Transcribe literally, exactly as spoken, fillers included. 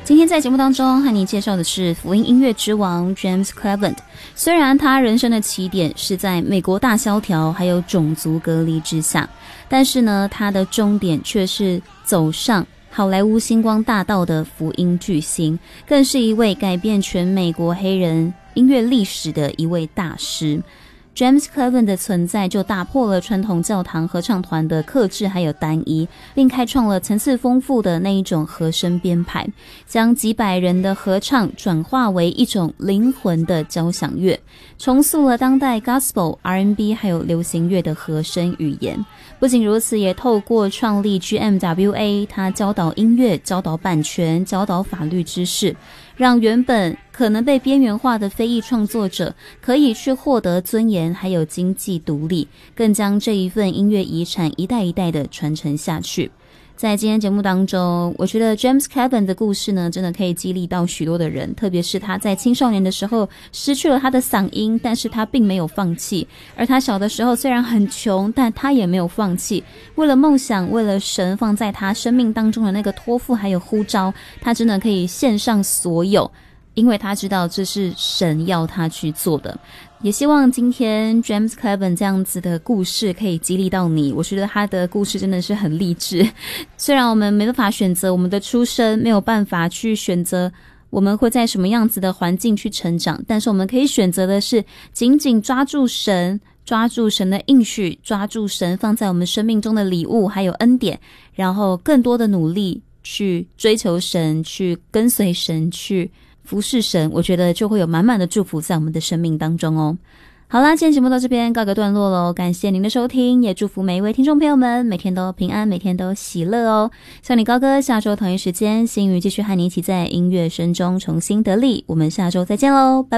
今天在节目当中和你介绍的是福音音乐之王 James Cleveland。 虽然他人生的起点是在美国大萧条还有种族隔离之下，但是呢，他的终点却是走上好莱坞星光大道的福音巨星，更是一位改变全美国黑人音乐历史的一位大师。James Cleveland 的存在就打破了传统教堂合唱团的克制还有单一，并开创了层次丰富的那一种和声编排，将几百人的合唱转化为一种灵魂的交响乐，重塑了当代 Gospel、R and B 还有流行乐的和声语言。不仅如此，也透过创立 G M W A， 他教导音乐、教导版权、教导法律知识，让原本可能被边缘化的非裔创作者可以去获得尊严还有经济独立，更将这一份音乐遗产一代一代的传承下去。在今天节目当中，我觉得 James Cleveland 的故事呢，真的可以激励到许多的人，特别是他在青少年的时候失去了他的嗓音，但是他并没有放弃。而他小的时候虽然很穷，但他也没有放弃，为了梦想，为了神放在他生命当中的那个托付还有呼召，他真的可以献上所有，因为他知道这是神要他去做的。也希望今天 James Cleveland 这样子的故事可以激励到你，我觉得他的故事真的是很励志。虽然我们没办法选择我们的出身，没有办法去选择我们会在什么样子的环境去成长，但是我们可以选择的是紧紧抓住神，抓住神的应许，抓住神放在我们生命中的礼物还有恩典，然后更多的努力去追求神，去跟随神，去服侍神，我觉得就会有满满的祝福在我们的生命当中哦。好啦，今天节目到这边告个段落咯，感谢您的收听，也祝福每一位听众朋友们每天都平安，每天都喜乐哦。向你高歌，下周同一时间，新宇继续和你一起在音乐声中重新得力，我们下周再见咯，拜拜。